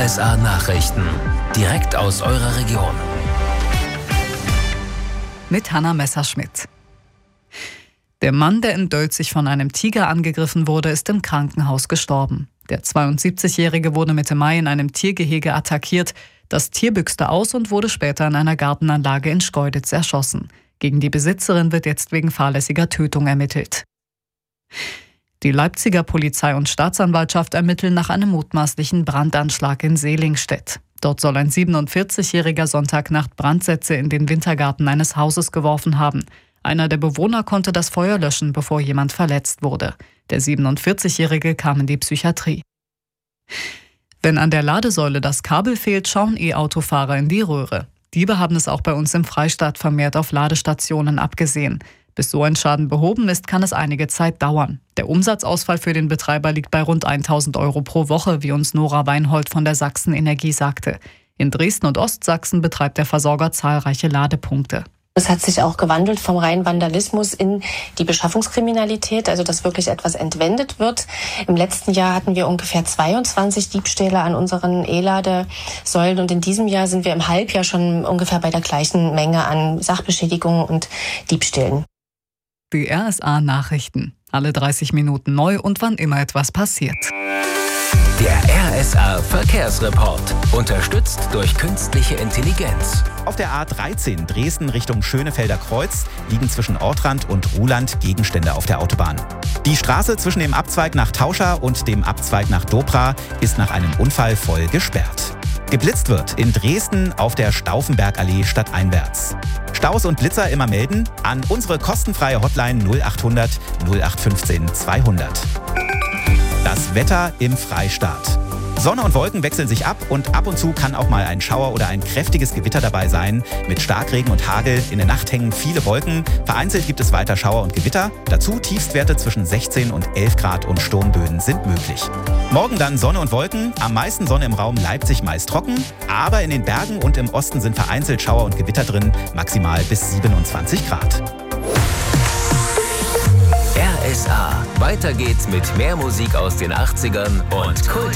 RSA Nachrichten. Direkt aus eurer Region. Mit Hanna Messerschmidt. Der Mann, der in Dölzig von einem Tiger angegriffen wurde, ist im Krankenhaus gestorben. Der 72-Jährige wurde Mitte Mai in einem Tiergehege attackiert. Das Tier büchste aus und wurde später in einer Gartenanlage in Schkeuditz erschossen. Gegen die Besitzerin wird jetzt wegen fahrlässiger Tötung ermittelt. Die Leipziger Polizei und Staatsanwaltschaft ermitteln nach einem mutmaßlichen Brandanschlag in Selingstedt. Dort soll ein 47-Jähriger Sonntagnacht Brandsätze in den Wintergarten eines Hauses geworfen haben. Einer der Bewohner konnte das Feuer löschen, bevor jemand verletzt wurde. Der 47-Jährige kam in die Psychiatrie. Wenn an der Ladesäule das Kabel fehlt, schauen E-Autofahrer in die Röhre. Diebe haben es auch bei uns im Freistaat vermehrt auf Ladestationen abgesehen. Bis so ein Schaden behoben ist, kann es einige Zeit dauern. Der Umsatzausfall für den Betreiber liegt bei rund 1.000 € pro Woche, wie uns Nora Weinhold von der Sachsen Energie sagte. In Dresden und Ostsachsen betreibt der Versorger zahlreiche Ladepunkte. Es hat sich auch gewandelt vom reinen Vandalismus in die Beschaffungskriminalität, also dass wirklich etwas entwendet wird. Im letzten Jahr hatten wir ungefähr 22 Diebstähle an unseren E-Ladesäulen und in diesem Jahr sind wir im Halbjahr schon ungefähr bei der gleichen Menge an Sachbeschädigungen und Diebstählen. Die RSA Nachrichten. Alle 30 Minuten neu und wann immer etwas passiert. Der RSA Verkehrsreport. Unterstützt durch künstliche Intelligenz. Auf der A13 Dresden Richtung Schönefelder Kreuz liegen zwischen Ortrand und Ruhland Gegenstände auf der Autobahn. Die Straße zwischen dem Abzweig nach Tauscha und dem Abzweig nach Dobra ist nach einem Unfall voll gesperrt. Geblitzt wird in Dresden auf der Stauffenbergallee stadteinwärts. Staus und Blitzer immer melden an unsere kostenfreie Hotline 0800 0815 200. Das Wetter im Freistaat. Sonne und Wolken wechseln sich ab und ab und zu kann auch mal ein Schauer oder ein kräftiges Gewitter dabei sein. Mit Starkregen und Hagel, in der Nacht hängen viele Wolken. Vereinzelt gibt es weiter Schauer und Gewitter. Dazu Tiefstwerte zwischen 16 und 11 Grad und Sturmböen sind möglich. Morgen dann Sonne und Wolken, am meisten Sonne im Raum Leipzig meist trocken. Aber in den Bergen und im Osten sind vereinzelt Schauer und Gewitter drin, maximal bis 27 Grad. RSA. Weiter geht's mit mehr Musik aus den 80ern und Kult.